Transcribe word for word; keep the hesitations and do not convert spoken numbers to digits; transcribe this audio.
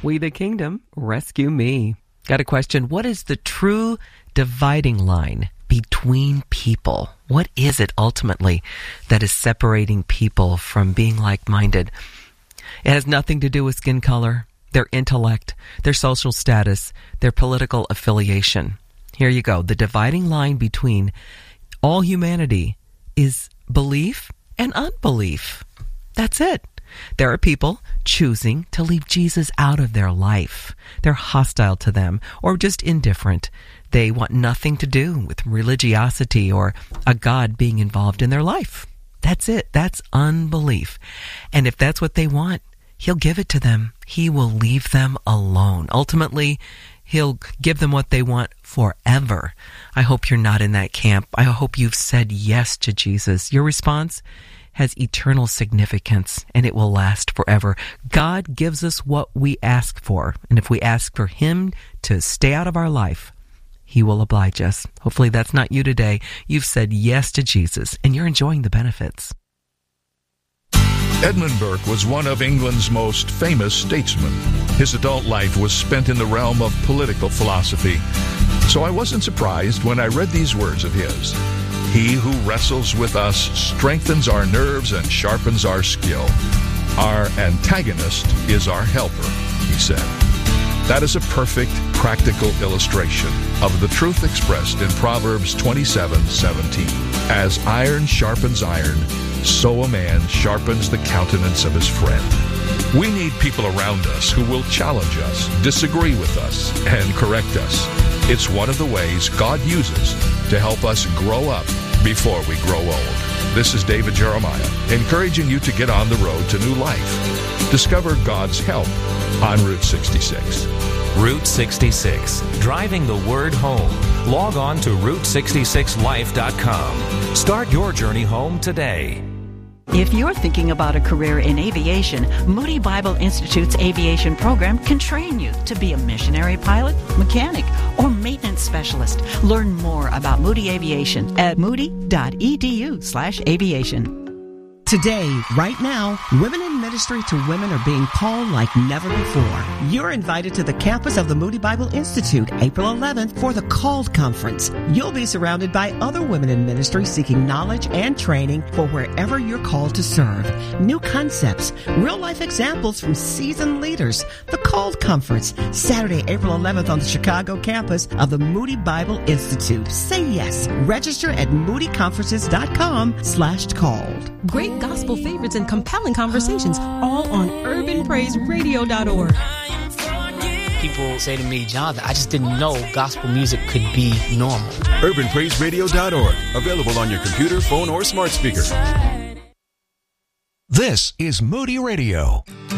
We the Kingdom, rescue me. Got a question. What is the true dividing line between people? What is it ultimately that is separating people from being like-minded? It has nothing to do with skin color, their intellect, their social status, their political affiliation. Here you go. The dividing line between all humanity is belief and unbelief. That's it. There are people choosing to leave Jesus out of their life. They're hostile to them or just indifferent. They want nothing to do with religiosity or a God being involved in their life. That's it. That's unbelief. And if that's what they want, He'll give it to them. He will leave them alone. Ultimately, He'll give them what they want forever. I hope you're not in that camp. I hope you've said yes to Jesus. Your response has eternal significance, and it will last forever. God gives us what we ask for, and if we ask for Him to stay out of our life, He will oblige us. Hopefully that's not you today. You've said yes to Jesus, and you're enjoying the benefits. Edmund Burke was one of England's most famous statesmen. His adult life was spent in the realm of political philosophy. So I wasn't surprised when I read these words of his. He who wrestles with us strengthens our nerves and sharpens our skill. Our antagonist is our helper, he said. That is a perfect, practical illustration of the truth expressed in Proverbs twenty-seven seventeen. As iron sharpens iron, so a man sharpens the countenance of his friend. We need people around us who will challenge us, disagree with us, and correct us. It's one of the ways God uses to help us grow up before we grow old. This is David Jeremiah, encouraging you to get on the road to new life. Discover God's help on Route sixty-six. Route sixty-six, driving the word home. Log on to route sixty-six life dot com. Start your journey home today. If you're thinking about a career in aviation, Moody Bible Institute's aviation program can train you to be a missionary pilot, mechanic, or maintenance specialist. Learn more about Moody Aviation at moody.edu slash aviation. Today, right now, women in ministry to women are being called like never before. You're invited to the campus of the Moody Bible Institute, April eleventh, for the Called Conference. You'll be surrounded by other women in ministry seeking knowledge and training for wherever you're called to serve. New concepts, real-life examples from seasoned leaders. The Called Conference, Saturday, April eleventh on the Chicago campus of the Moody Bible Institute. Say yes. Register at moodyconferences.com slash called. Great gospel favorites and compelling conversations, all on urban praise radio dot org. People say to me, Jonathan, I just didn't know gospel music could be normal. urban praise radio dot org, available on your computer, phone, or smart speaker. This is Moody Radio.